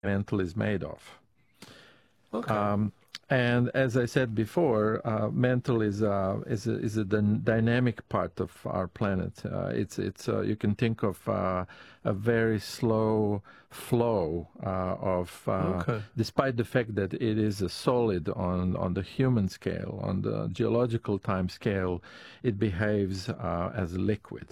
mantle is made of. Okay. And as I said before, mantle is a dynamic part of our planet. It's you can think of a very slow flow of, despite the fact that it is a solid on the human scale, on the geological time scale, it behaves as a liquid,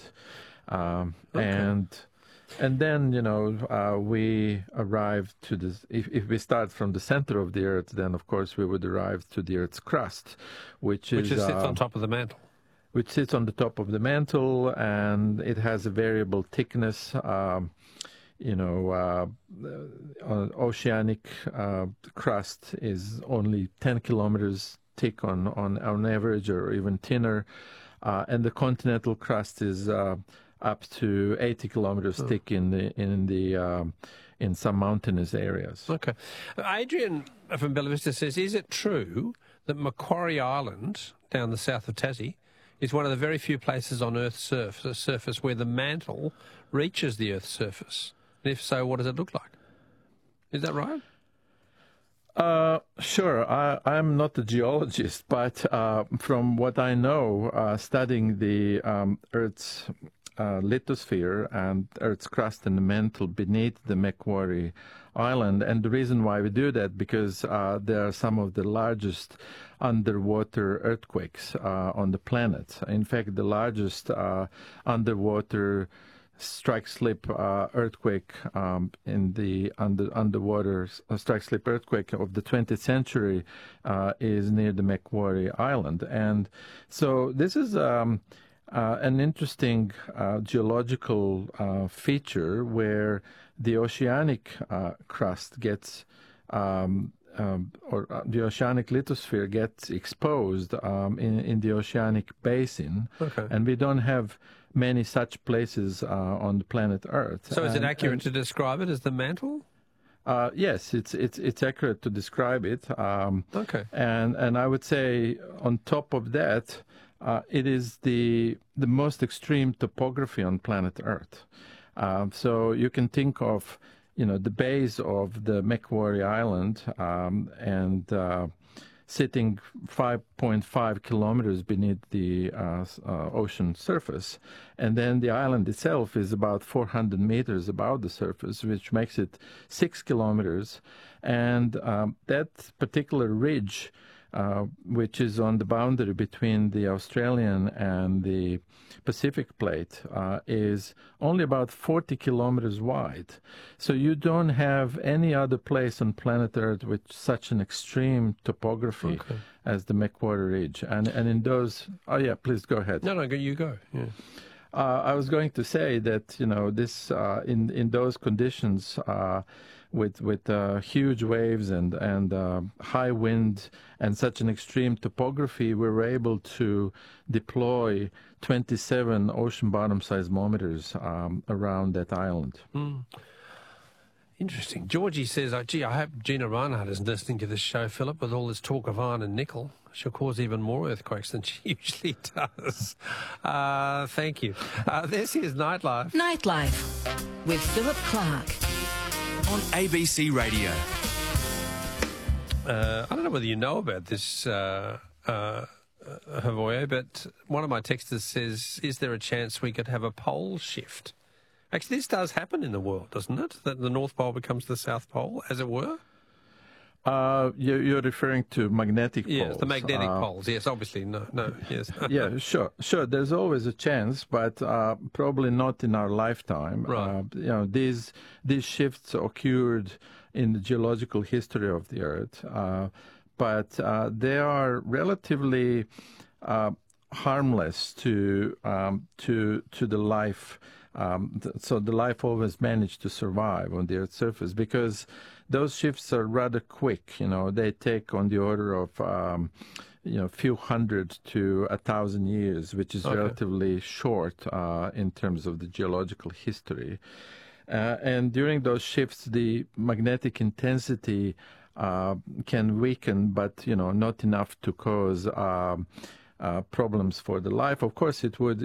and then, we arrive to this. If we start from the center of the Earth, then of course we would arrive to the Earth's crust, which sits on top of the mantle. Which sits on the top of the mantle, and it has a variable thickness. Oceanic crust is only 10 kilometers thick on average, or even thinner, and the continental crust is up to 80 kilometers thick in some mountainous areas. Okay. Adrian from Bella Vista says, is it true that Macquarie Island, down the south of Tassie, is one of the very few places on Earth's surface where the mantle reaches the Earth's surface? And if so, what does it look like? Is that right? Sure. I'm not a geologist, but from what I know, studying the Earth's lithosphere and Earth's crust and the mantle beneath the Macquarie Island. And the reason why we do that, because there are some of the largest underwater earthquakes on the planet. In fact, the largest underwater strike-slip earthquake in the underwater strike-slip earthquake of the 20th century is near the Macquarie Island. And so this is an interesting geological feature where the oceanic crust gets, or the oceanic lithosphere gets exposed in the oceanic basin. Okay. And we don't have many such places on the planet Earth. So is it accurate to describe it as the mantle? Yes, it's accurate to describe it. Okay. And I would say on top of that, it is the most extreme topography on planet Earth. So you can think of, the base of the Macquarie Island and sitting 5.5 kilometers beneath the ocean surface. And then the island itself is about 400 meters above the surface, which makes it 6 kilometers. And that particular ridge, which is on the boundary between the Australian and the Pacific plate, is only about 40 kilometers wide. So you don't have any other place on planet Earth with such an extreme topography as the Macquarie Ridge. And in those... Oh, yeah, please go ahead. No, you go. Yeah. I was going to say that, this in those conditions, with huge waves and high wind and such an extreme topography, we were able to deploy 27 ocean bottom seismometers around that island. Mm. Interesting. Georgie says, I hope Gina Reinhardt is listening to this show, Philip, with all this talk of iron and nickel. She'll cause even more earthquakes than she usually does. Thank you. This is Nightlife. Nightlife with Philip Clark on ABC Radio. I don't know whether you know about this, Havoya, but one of my texters says, is there a chance we could have a pole shift? Actually, this does happen in the world, doesn't it? That the North Pole becomes the South Pole, as it were? You're referring to magnetic poles. Yes, the magnetic poles. Yes, obviously. No, yes. Yeah, sure. There's always a chance, but probably not in our lifetime. Right. These shifts occurred in the geological history of the Earth, but they are relatively harmless to the life. So the life always managed to survive on the Earth's surface because those shifts are rather quick. They take on the order of few hundred to 1,000 years, which is relatively short in terms of the geological history. And during those shifts, the magnetic intensity can weaken, but not enough to cause problems for the life. Of course, it would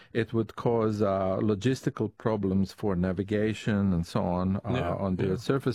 cause logistical problems for navigation and so on on the Earth's surface.